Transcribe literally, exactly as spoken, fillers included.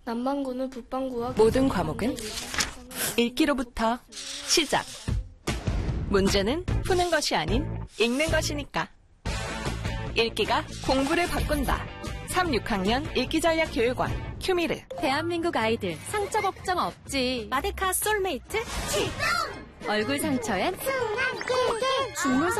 남반구는 북반구와 모든 과목은 읽기로부터 시작. 문제는 푸는 것이 아닌 읽는 것이니까. 읽기가 공부를 바꾼다. 삼, 육 학년 읽기전략교육원 큐미르. 대한민국 아이들 상처 걱정 없지. 마데카 솔메이트 출동! 얼굴 상처엔 중물